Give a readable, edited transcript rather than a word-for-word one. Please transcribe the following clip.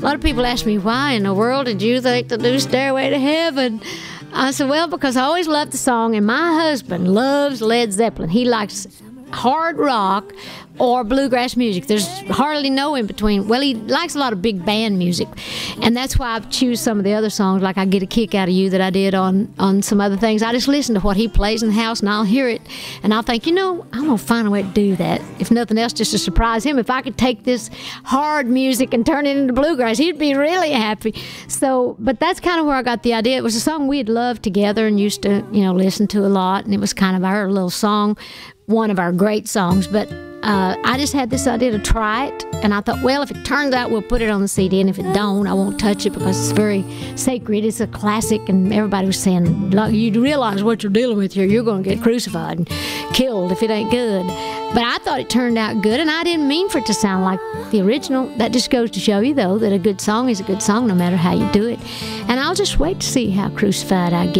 lot of people ask me, why in the world did you think to do Stairway to Heaven? I said, well, because I always loved the song, and my husband loves Led Zeppelin. He likes hard rock or bluegrass music. There's hardly no in between. Well, he likes a lot of big band music, and that's why I choose some of the other songs, like I Get a Kick Out of You that I did on some other things. I just listen to what he plays in the house, and I'll hear it, and I'll think, I'm going to find a way to do that. If nothing else, just to surprise him. If I could take this hard music and turn it into bluegrass, he'd be really happy. So, but that's kind of where I got the idea. It was a song we had loved together and used to, listen to a lot, and it was kind of our little song, one of our great songs, but I just had this idea to try it, and I thought, well, if it turns out, we'll put it on the CD, and if it don't, I won't touch it because it's very sacred. It's a classic, and everybody was saying, you realize what you're dealing with here. You're going to get crucified and killed if it ain't good. But I thought it turned out good, and I didn't mean for it to sound like the original. That just goes to show you, though, that a good song is a good song no matter how you do it. And I'll just wait to see how crucified I get.